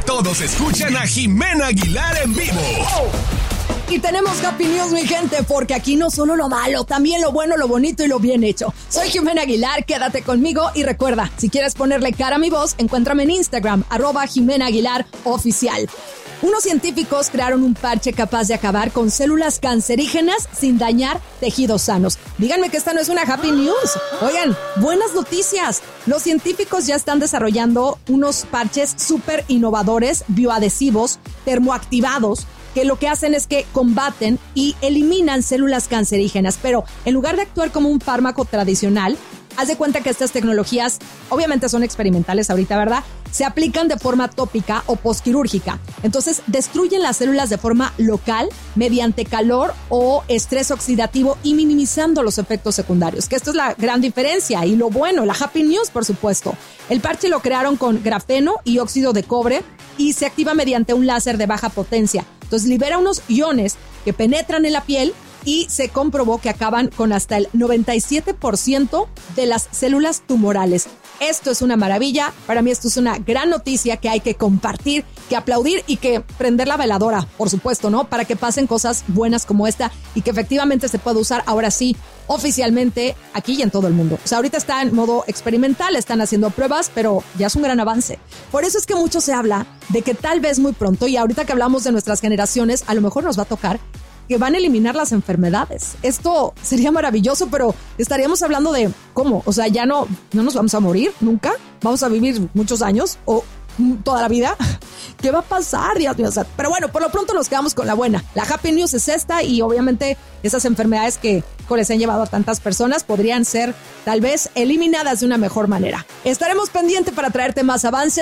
todos escuchan a Jimena Aguilar en vivo. Y tenemos Happy News, mi gente, porque aquí no solo lo malo, también lo bueno, lo bonito y lo bien hecho. Soy Jimena Aguilar, quédate conmigo y recuerda, si quieres ponerle cara a mi voz, encuéntrame en Instagram, @Jimena Aguilar Oficial. Unos científicos crearon un parche capaz de acabar con células cancerígenas sin dañar tejidos sanos. Díganme que esta no es una Happy News. Oigan, buenas noticias. Los científicos ya están desarrollando unos parches súper innovadores, bioadhesivos, termoactivados, que lo que hacen es que combaten y eliminan células cancerígenas. Pero en lugar de actuar como un fármaco tradicional, haz de cuenta que estas tecnologías obviamente son experimentales ahorita, ¿verdad? Se aplican de forma tópica o posquirúrgica. Entonces, destruyen las células de forma local mediante calor o estrés oxidativo y minimizando los efectos secundarios, que esto es la gran diferencia y lo bueno, la Happy News, por supuesto. El parche lo crearon con grafeno y óxido de cobre y se activa mediante un láser de baja potencia. Entonces, libera unos iones que penetran en la piel y se comprobó que acaban con hasta el 97% de las células tumorales. Esto es una maravilla. Para mí esto es una gran noticia que hay que compartir, que aplaudir y que prender la veladora, por supuesto, ¿no? Para que pasen cosas buenas como esta y que efectivamente se pueda usar ahora sí, oficialmente, aquí y en todo el mundo. O sea, ahorita está en modo experimental, están haciendo pruebas, pero ya es un gran avance. Por eso es que mucho se habla de que tal vez muy pronto, y ahorita que hablamos de nuestras generaciones, a lo mejor nos va a tocar que van a eliminar las enfermedades. Esto sería maravilloso, pero estaríamos hablando de ¿cómo? O sea, ya no nos vamos a morir nunca, vamos a vivir muchos años o toda la vida. ¿Qué va a pasar, Dios mío? O sea, pero bueno, por lo pronto nos quedamos con la buena. La Happy News es esta y obviamente esas enfermedades que les han llevado a tantas personas podrían ser tal vez eliminadas de una mejor manera. Estaremos pendientes para traerte más avances.